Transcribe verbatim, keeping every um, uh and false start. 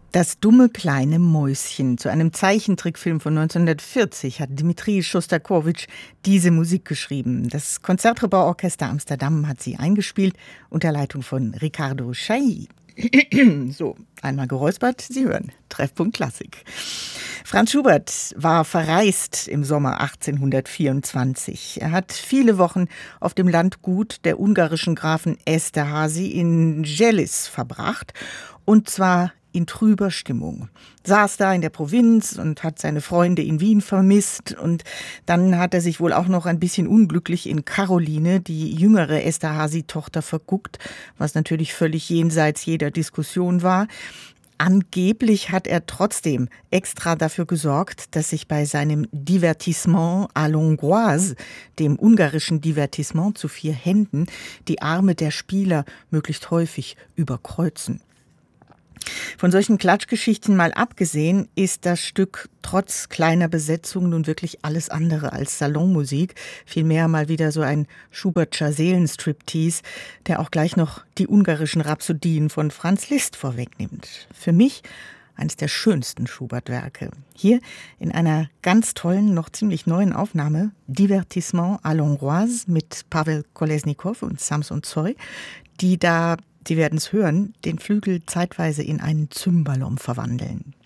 Das dumme kleine Mäuschen. Zu einem Zeichentrickfilm von neunzehnhundertvierzig hat Dmitri Schostakowitsch diese Musik geschrieben. Das Concertgebouw-Orchester Amsterdam hat sie eingespielt unter Leitung von Ricardo Chailly. So, einmal geräuspert, Sie hören Treffpunkt Klassik. Franz Schubert war verreist im Sommer achtzehnhundertvierundzwanzig. Er hat viele Wochen auf dem Landgut der ungarischen Grafen Esterházy in Želis verbracht, und zwar in trüber Stimmung. Saß da in der Provinz und hat seine Freunde in Wien vermisst, und dann hat er sich wohl auch noch ein bisschen unglücklich in Karoline, die jüngere Esterházy-Tochter, verguckt, was natürlich völlig jenseits jeder Diskussion war. Angeblich hat er trotzdem extra dafür gesorgt, dass sich bei seinem Divertissement à l'Hongroise, dem ungarischen Divertissement zu vier Händen, die Arme der Spieler möglichst häufig überkreuzen. Von solchen Klatschgeschichten mal abgesehen, ist das Stück trotz kleiner Besetzung nun wirklich alles andere als Salonmusik, vielmehr mal wieder so ein Schubertscher Seelenstriptease, der auch gleich noch die ungarischen Rhapsodien von Franz Liszt vorwegnimmt. Für mich eines der schönsten Schubert-Werke. Hier in einer ganz tollen, noch ziemlich neuen Aufnahme, Divertissement à l'Hongroise mit Pavel Kolesnikow und Samson Zoy, die da, Sie werden es hören, den Flügel zeitweise in einen Cymbalom verwandeln.